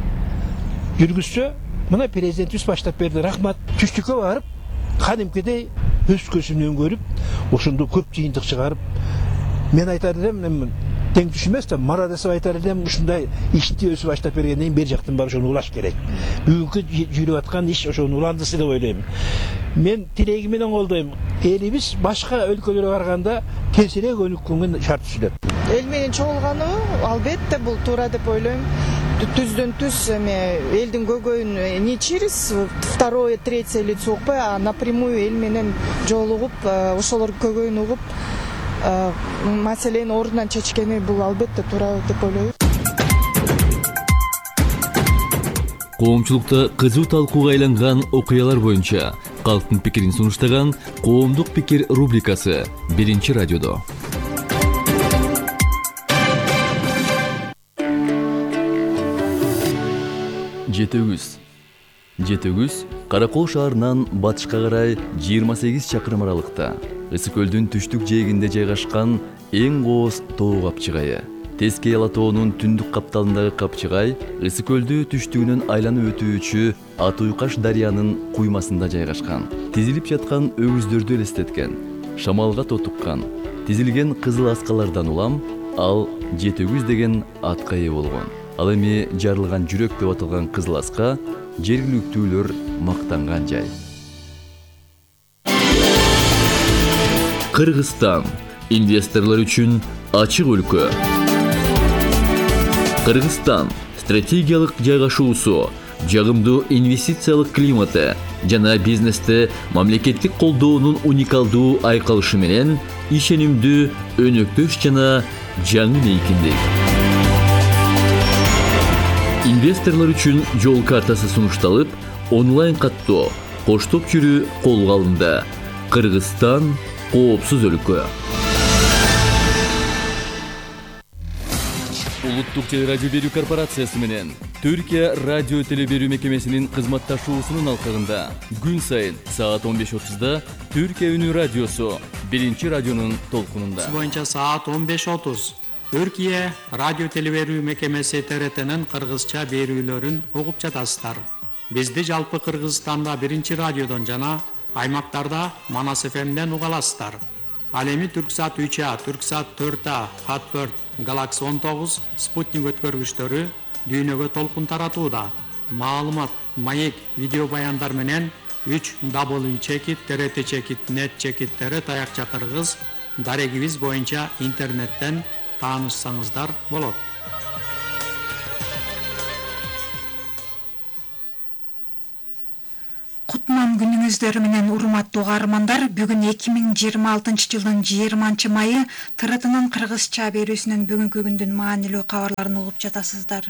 жүргүзсө, мына президентибиз баштап берди. Рахмат. Түштүккө барып, кадимкидей өз көзүмөн көрүп, ошондо көп жыйынтык чыгарып, мен айтар элем, тең түш эмес да, Марадасов айтар элем, ушундай ишти өзү баштап бергенден кийин бер жактан барып ошону улаш керек. Бүгүнкү жүрүп аткан иш ошону уландысы деп ойлойм. Мен тилеги менен колдойм. Элибиз башка өлкөлөргө барганда тезирээк өнүккөнгө шарт түзүлөт. Эл менен чогулганы албетте бул туура деп ойлойм. Түздөн түз элдин көйгөйүн не через второе, третье лицо укпай, а напрямую эл менен жолугуп, ошолордун көйгөйүн угуп, маселени ордунан чечкени бул албетте туура деп ойлойм. Коомчулукта кызуу талкууга айланган окуялар боюнча калктын пикирин сунуштаган Коомдук пикир рубрикасы биринчи радиодо. Жетөгүз Каракол шаарынан батышка карай 28 чакырым аралыкта, Ысык көлдүн түштүк жээгинде жайгашкан эң кооз тоо капчыгайы. Тескей Ала тоонун түндүк капталындагы капчыгай Ысык көлдү түштүгүнөн айланып өтүүчү Атуйкаш дарыянын куймасында жайгашкан. Тизилип жаткан өгүздөрдү элестеткен, шамалга тотуккан, тизилген кызыл аскалардан улам ал Жетөгүз деген атка ээ болгон. Ал эми жарылган жүрөк деп аталган кызыл аска жергиликтүүлөр мактанган жай. Кыргызстан инвесторлор үчүн ачык өлкө. Кыргызстан стратегиялык жайгашуусу, жагымдуу инвестициялык климаты жана бизнесте мамлекеттик колдоонун уникалдуу айкалышы менен ишенимдүү, өнөктөш жана жаңы мейкиндик. Инвесторлор үчүн жол картасы сунушталып, онлайн каттоо, коштоп жүрүү колго алынды. Кыргызстан коопсуз өлкө. Улуттук телерадио берүү корпорациясы менен Түркия радио телеберүү мекемесинин кызматташуусунун алкагында күн сайын саат 15:30 Түркия үнү радиосу биринчи радионун толкунунда. Боюнча саат 15:30 Түркия радио телеберүү мекемеси ТРТнын кыргызча берүүлөрүн угуп жатасыздар. Бизди жалпы Кыргызстанда 1-радиодон жана аймактарда Манас ФМден уга аласыздар. Ал эми Түрксат 3А, Түрксат 4А, Хатберт, Galaxy 19, Спутник өткөргүчтөрү дүйнөгө толкун таратууда. Маалымат, маек, видео баяндар менен 3w.trt.net таякча кыргыз дарегибиз боюнча интернеттен таанышсаңыздар болот. Кутман күнүңүздөр менен урматтуу каармандар, бүгүн 2026 жылдын 20 майы ТРТнын кыргызча берүүсүнүн бүгүнкү күндүн маанилүү кабарларын угуп жатасыздар.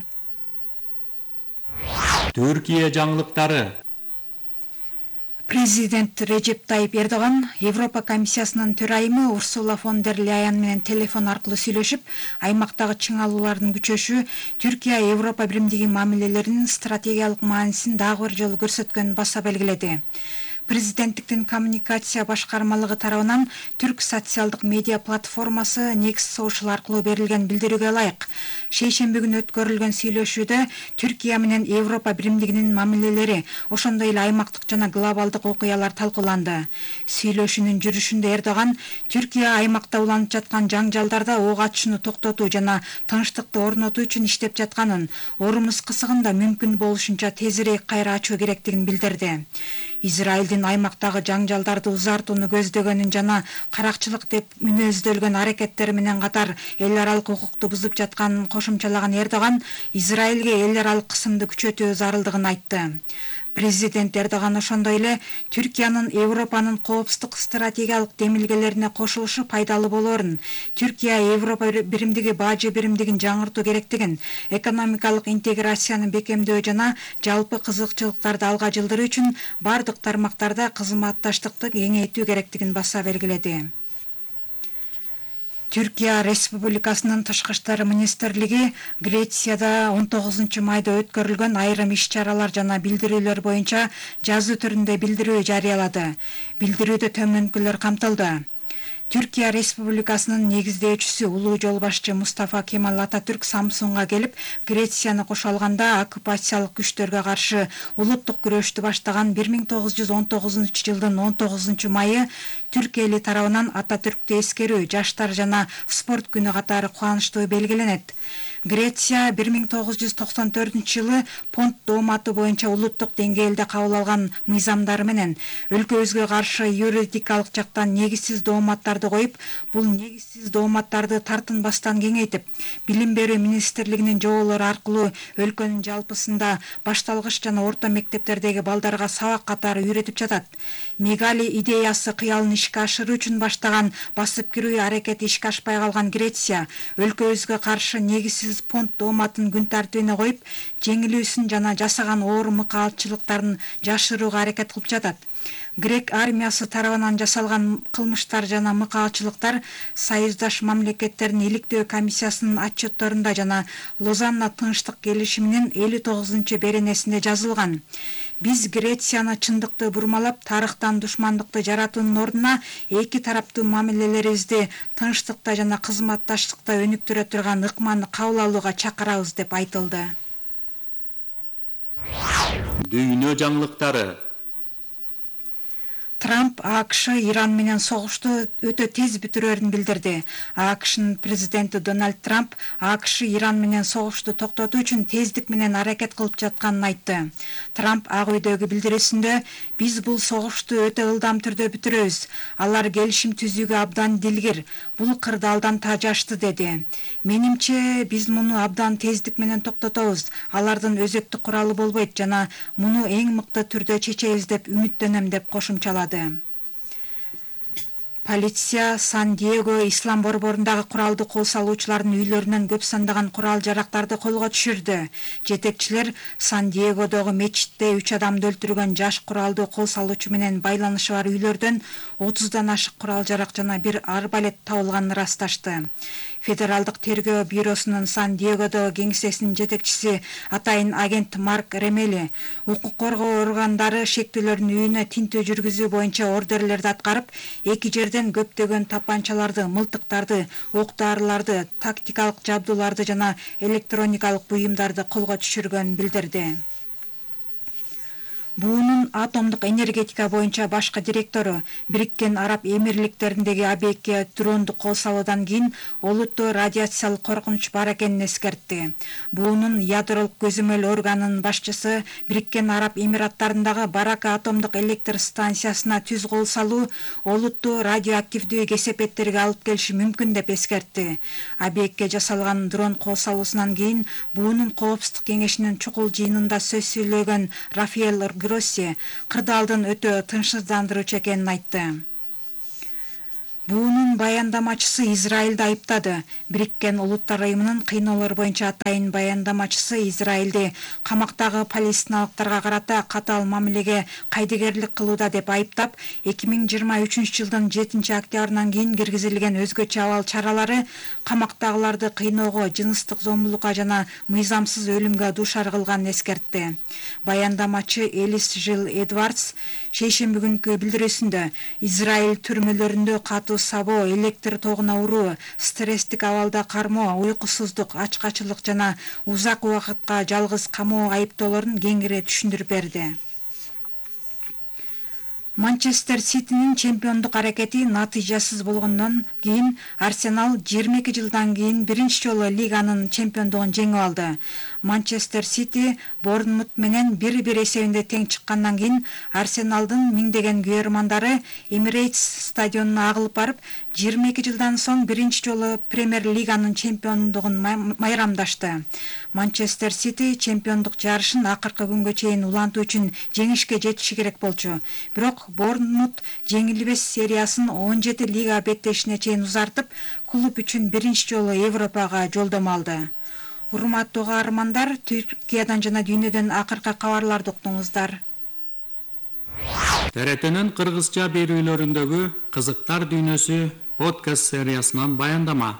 Түркия жаңылыктары. Президент Режеп Тайип Эрдоган Европа комиссиясынын төрайымы Урсула фон дер Ляйен менен телефон аркылуу сүйлөшүп, аймактагы чыңалуулардын күчөшү Түркия Европа биримдиги мамилелеринин стратегиялык маанисин дагы бир жолу көрсөткөнүн баса белгиледи. Президенттиктин коммуникация башкармалыгы тарабынан Түрк социалдык медиа платформасы Next Social аркылуу берилген билдирүүгө ылайык, шейшемби күнү өткөрүлгөн сүйлөшүүдө Түркия менен Европа биримдигинин мамилелери, ошондой эле аймактык жана глобалдык окуялар талкууланды. Сүйлөшүүнүн жүрүшүндө Эрдоган Түркия аймакта уланып жаткан жаңжалдарда ок атышууну токтотуу жана тынчтыкты орнотуу үчүн иштеп жатканын, орумуз кысыгында мүмкүн болушунча тезирээк кайра ачуу керектигин билдирди. Израилдин аймактагы жаңжалдарды узартууну көздөгөнүн жана каракчылык деп мүнөздөлгөн аракеттери менен катар эл аралык укукту бузуп жатканын кошумчалаган Эрдоган Израилге эл аралык кысымды күчөтүү зарылдыгын айтты. Президент Эрдоган ошондой эле Түркиянын Европанын коопсуздук стратегиялык демилгелерине кошулушу пайдалуу болоорун, Түркия Европа биримдиги бажы биримдигин жаңыртуу керектигин, экономикалык интеграцияны бекемдөө жана жалпы кызыкчылыктарды алга жылдыруу үчүн бардык тармактарда кызматташтыкты кеңейтүү керектигин баса белгиледи. Түркия Республикасынын Тышкы иштер министрлиги Грецияда 19 майда өткөрүлгөн айрым иш-чаралар жана билдирүүлөр боюнча жазуу түрүндө билдирүү жарыялады. Билдирүүдө төмөнкүлөр камтылды. Түркия Республикасынын негиздөөчүсү улуу жол башчы Мустафа Кемал Ататүрк Самсунга келип, Грецияны кошо алганда оккупациялык күчтөргө каршы улуттук күрөштү баштаган 1919 жылдын 19 майы Түрк эли тарабынан Ататүрктү эскерүү, жаштар жана спорт күнү катары кубанычтуу белгиленет. Греция 1994 жылы Понт дооматы боюнча улуттук деңгээлде кабыл алган мыйзамдары менен өлкөбүзгө каршы юридикалык жактан негизсиз дооматтарды коюп, бул негизсиз дооматтарды тартынбастан кеңейтип, билим берүү министрлигинин жоболору аркылуу өлкөнүн жалпысында башталгыч жана орто мектептердеги балдарга сабак катары үйрөтүп жатат. Мегали идеясы кыялын ишке ашыруу үчүн баштаган басып кирүү аракети ишке ашпай калган Греция өлкөбүзгө каршы негизсиз Понт дооматын күн тартибине коюп, жеңилүүсүн жана жасаган оор мыкаалчылыктарын жашырууга аракет кылып жатат. Грек армиясы тарабынан жасалган кылмыштар жана мыкаалчылыктар Союздаш мамлекеттердин иликтөө комиссиясынын отчетторунда жана Лозанна тынчтык келишиминин 59 беренесинде жазылган. Биз Грецияны чындыкты бурмалап, тарыхтан душмандыкты жаратуунун ордуна эки тараптуу мамилелерибизди тынчтыкта жана кызматташтыкта өнүктүрө турган ыкманы кабыл алууга чакырабыз деп айтылды. Дүйнө жаңылыктары. Трамп АКШ Иран менен согушту өтө тез бүтүрөөрүн билдирди. АКШнын президенти Дональд Трамп АКШ Иран менен согушту токтотуу үчүн тездик менен аракет кылып жатканын айтты. Трамп Ак үйдөгү билдирүүсүндө биз бул согушту өтө ылдам түрдө бүтүрөбүз. Алар келишим түзүүгө абдан дилгир. Бул кырдаалдан тажашты деди. Менимче биз муну абдан тездик менен токтотобуз. Алардын өзөктүк куралы болбойт жана муну эң мыкты түрдө чечебиз деп үмүттөнөм деп кошумчалады. Полиция Сан-Диего Ислам борборундагы куралды кол салуучулардын үйлөрүнөн көп сандаган курал жарактарды колго түшүрдү. Жетекчилер Сан-Диегодогу мечитте 3 адамды өлтүргөн жаш куралды кол салуучу менен байланышы бар үйлөрдөн 30дан ашык курал жарак жана бир арбалет табылганын ырасташты. Федералдык тергөө бюросунун Сан-Диегодо кеңсесинин жетекчиси атайын агент Марк Ремели укук коргоо органдары шектүүлөрдүн үйүнө тинтүү жүргүзүү боюнча ордерлерди аткарып, эки жерде жерден көптөгөн тапанчаларды, мылтыктарды, ок-дарыларды, тактикалык жабдууларды жана электроникалык буюмдарды колго түшүргөнүн билдирди. Буунун атомдук энергетика боюнча башкы директору Бириккен Араб Эмирликтериндеги объектке дронду кол салуудан кийин олуттуу радиациялык коркунуч бар экенин эскертти. Буунун ядролук көзөмөл органынын башчысы Бириккен Араб Эмираттарындагы Барака атомдук электр станциясына түз кол салуу олуттуу радиоактивдүү кесепеттерге алып келиши мүмкүн деп эскертти. Объектке жасалган дрон кол салуусунан кийин буунун коопсуздук кеңешинин чукул жыйынында сөз сүйлөгөн Рафаэль Гросси кырдаалдын өтө тынчсыздандыруучу экенин айтты. Буунун баяндамачысы Израилди айыптады. Бириккен Улуттар Уюмунун кыйноолор боюнча атайын баяндамачысы Израилди камактагы палестиналыктарга карата катаал мамилеге кайдыгерлик кылууда деп айыптап, 2023-жылдын 7-октябрынан кийин киргизилген өзгөчө абал чаралары камактагыларды кыйноого, жыныстык зомбулукка жана мыйзамсыз өлүмгө дуушар кылганын эскертти. Баяндамачы Элис Жил Эдвардс шейшемби күнкү билдирүүсүндө Израиль түрмөлөрүндө катуу сабоо, электр тогуна уруу, стресстик абалда кармоо, уйкусуздук, ачкачылык жана узак убакытка жалгыз камоо айыптоолорун кеңири түшүндүрүп берди. Манчестер Ситинин чемпиондук аракети натыйжасыз болгондон кийин Арсенал 22 жылдан кийин биринчи жолу лиганын чемпиондугун жеңип алды. Манчестер Сити Борнмут менен 1-1 эсебинде тең чыккандан кийин Арсеналдын миңдеген күйөрмандары Эмирейтс стадионуна агылып барып, 22 жылдан соң биринчи жолу Премьер лиганын чемпиондугун майрамдашты. Манчестер Сити чемпиондук жарышын акыркы күнгө чейин улантуу үчүн жеңишке жетиши керек болчу. Бирок Борнмут жеңилбес сериясын 17 лига беттешине чейин узартып, клуб үчүн биринчи жолу Европага жолдомо алды. Урматтуу каармандар, Түркиядан жана дүйнөдөн акыркы кабарларды уктуңуздар. ТРТнин кыргызча берүүлөрүндөгү кызыктар дүйнөсү подкаст сериясынан баяндама.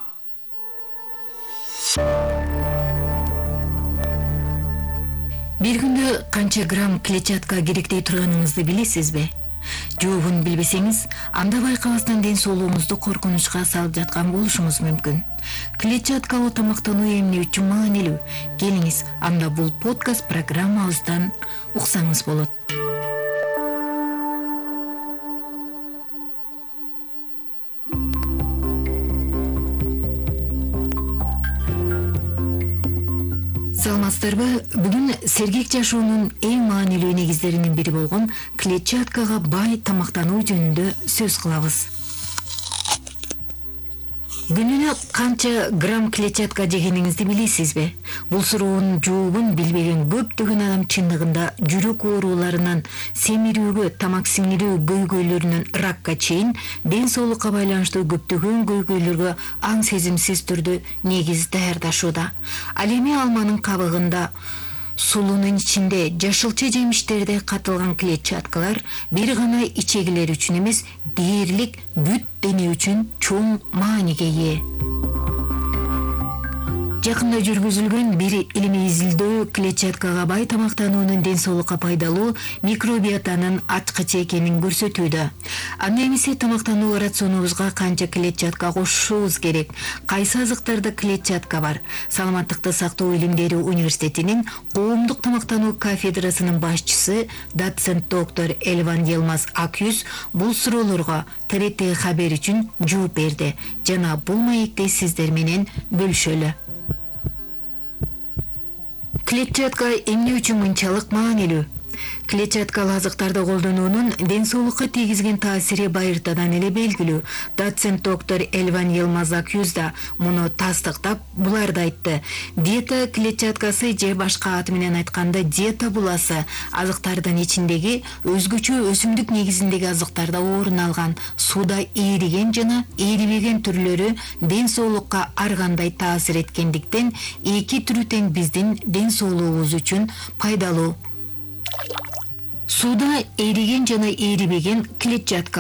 Бир күндө канча грамм клетчатка керектей турганыңызды билесизби? Жообун билбесеңиз, анда байкабастан ден соолугуңузду коркунучка салып жаткан болушуңуз мүмкүн. Клетчаткалуу тамактануу эмне үчүн маанилүү? Келиңиз, анда бул подкаст программабыздан уксаңыз болот. Саламатсыздарбы? Бүгүн сергек жашоонун эң маанилүү негиздеринин бири болгон клетчаткага бай тамактануу жөнүндө сөз кылабыз. Күнүнө канча грамм клетчатка жегениңизди билесизби? Бул суроонун жообун билбеген көптөгөн адам чындыгында жүрөк ооруларынан семирүүгө, тамак сиңирүү көйгөйлөрүнөн ракка чейин ден соолукка байланыштуу көптөгөн көйгөйлөргө аң сезимсиз түрдө негиз даярдашууда. Ал эми алманын кабыгында, сулуунун ичинде, жашылча жемиштерде катылган клетчаткалар бир гана ичегилер үчүн эмес, дээрлик бүт дене үчүн чоң мааниге ээ. Жакында жүргүзүлгөн бир илимий изилдөө клетчаткага бай тамактануунун ден соолукка пайдалуу микробиотанын ачкычы экенин көрсөтүүдө. Анда эмесе тамактануу рационубузга канча клетчатка кошушубуз керек? Кайсы азыктарда клетчатка бар? Саламаттыкты сактоо илимдери университетинин коомдук тамактануу кафедрасынын башчысы доцент доктор Элван Елмаз Акюз бул суроолорго ТРТ хабар үчүн жооп берди жана бул маекти сиздер менен бөлүшөлү. Клетчатка эмне үчүн мынчалык маанилүү? Клетчаткалуу азыктарды колдонуунун ден соолукка тийгизген таасири байыртадан эле белгилүү. Доцент доктор Элван Елмаз Акюз да муну тастыктап, буларды айтты. Диета клетчаткасы же башка аты менен айтканда диета буласы азыктардын ичиндеги өзгөчө өсүмдүк негизиндеги азыктарда орун алган сууда ээриген жана ээрибеген түрлөрү ден соолукка ар кандай таасир эткендиктен эки түрү тең биздин ден соолугубуз үчүн пайдалуу. Сууда ээриген жана ээрибеген клетчаткалар.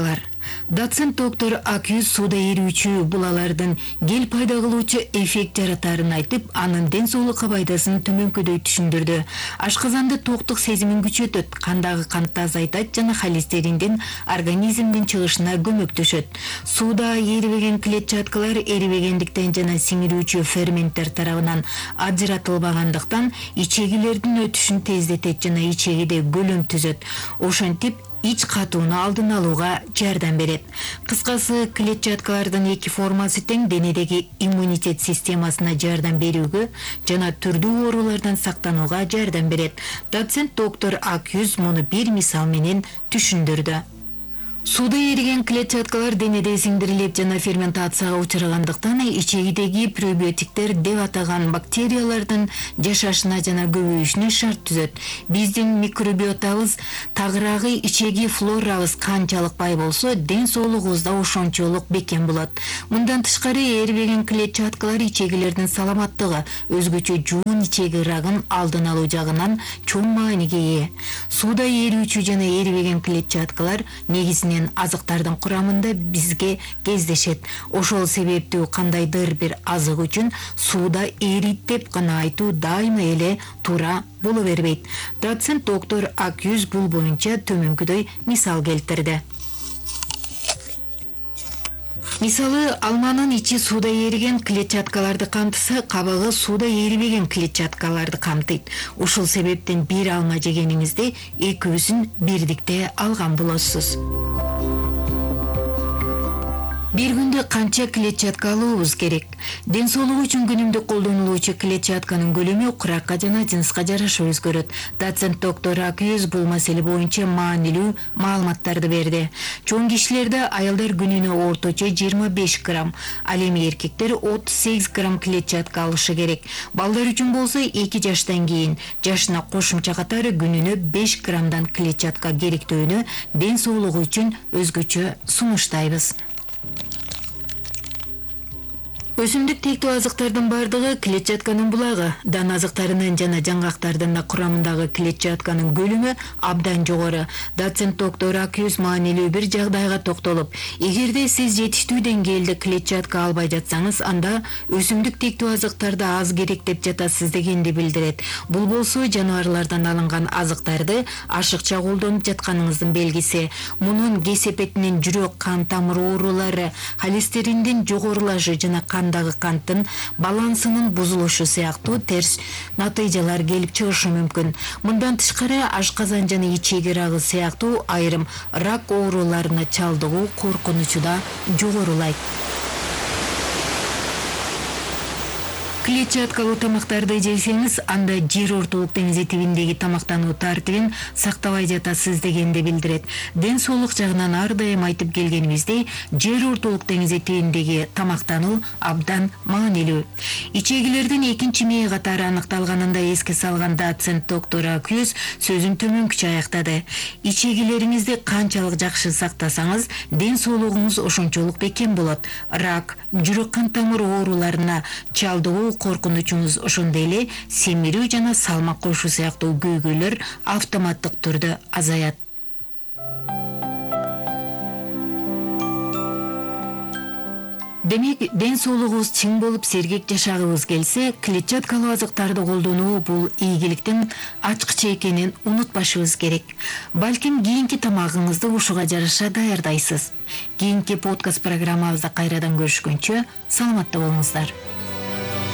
Доцент доктор Акюз сууда эрүүчү булалардын гел пайда кылуучу эффект жаратарын айтып, анын ден соолукка пайдасын төмөнкөдөй түшүндүрдү. Ашказанды токтук сезимин күчөтөт, кандагы кантты азайтат жана холестериндин организмдин чыгышына көмөктөшөт. Сууда эрибеген клетчаткалар эрибегендиктен жана сиңирүүчү ферменттер тарабынан ажыратылбагандыктан ичегилердин өтүшүн тездетет жана ичегиде көлөм түзөт. Ошентип ич катууну алдын алууга жардам берет. Кыскасы, клетчаткалардын эки формасы тең денедеги иммунитет системасына жардам берүүгө жана түрдүү оорулардан сактанууга жардам берет. Доцент доктор Акюз муну бир мисал менен түшүндүрдү. Сууда эриген клетчаткалар денеде сиңдирилип жана ферментацияга учурагандыктан ичегидеги пребиотиктер деп атаган бактериялардын жашашына жана көбөйүшүнө шарт түзөт. Биздин микробиотабыз, тагыраагы ичеги флорабыз канчалык бай болсо, ден соолугубуз да ошончолук бекем болот. Мындан тышкары эрибеген клетчаткалар ичегилердин саламаттыгы, өзгөчө жуун ичеги рагын алдын алуу жагынан чоң мааниге ээ. Сууда эрүүчү жана эрибеген клетчаткалар негизинен азыктардын курамында бизге кездешет. Ошол себептүү кандайдыр бир азык үчүн сууда эрийт деп гана айтуу дайыма эле туура боло бербейт. Доцент доктор Акюз бул боюнча төмөнкүдөй мисал келтирди. Мисалы, алманын ичи сууда эриген клетчаткаларды камтыса, кабыгы сууда эрибеген клетчаткаларды камтыйт. Ушул себептен бир алма жегениңизде экөөсүн бирдикте алган болосуз. Бир күндө канча клетчатка алуубуз керек? Ден соолугу үчүн күнүмдүк колдонулуучу клетчатканын көлөмү куракка жана жынска жараша өзгөрөт. Доцент доктор Акюз бул маселе боюнча маанилүү маалыматтарды берди. Чоң кишилерде аялдар күнүнө орточо 25 грамм, ал эми эркектер 38 грамм клетчатка алышы керек. Балдар үчүн болсо 2 жаштан кийин жашына кошумча катары күнүнө 5 граммдан клетчатка керектөөнү ден соолугу үчүн өзгөчө сунуштайбыз. Өсүмдүк тектүү азыктардын бардыгы клетчатканын булагы. Дан азыктарынын жана жаңгактардын курамындагы клетчатканын көлөмү абдан жогору. Доцент доктор Акюз маанилүү бир жагдайга токтолуп, эгерде сиз жетиштүү деңгээлде клетчатка албай жатсаңыз, анда өсүмдүк тектүү азыктарды аз керек деп жатасыз дегенди билдирет. Бул болсо жаныбарлардан алынган азыктарды ашыкча колдонуп жатканыңыздын белгиси. Мунун кесепетинен жүрөк, кан тамыр оорулары, холестериндин жогорулашы жана кандагы канттын балансынын бузулушу сыяктуу терс натыйжалар келип чыгышы мүмкүн. Мындан тышкары ашказан жана ичеги рагы сыяктуу айрым рак ооруларына чалдыгуу коркунучу да жогорулайт. Клетчаткалуу тамактарды жесеңиз, анда жер ортолук деңизи тибиндеги тамактануу тартибин сактабай жатасыз дегенди билдирет. Ден соолук жагынан ар дайым айтып келгенибиздей, жер ортолук деңизи тибиндеги тамактануу абдан маанилүү. Ичегилердин экинчи мээ катары аныкталганында эске салган доцент доктор Акюз сөзүн төмөнкүчө аяктады. Ичегилериңизди канчалык жакшы сактасаңыз, ден соолугуңуз ошончолук бекем болот. Рак, жүрөк кан тамыр ооруларына чалдыгуу коркунучуңуз ошондой эле семирүү жана салмак коюшу сыяктуу көйгөйлөр автоматтык түрдө азаят. Демек, ден соолугубуз чың болуп сергек жашагыбыз келсе, клетчаткалуу азыктарды колдонуу бул ийгиликтин ачкычы экенин унутпашыбыз керек. Балким кийинки тамагыңызды ушуга жараша даярдайсыз. Кийинки подкаст программабызда кайрадан көрүшкөнчө саламатта болуңуздар.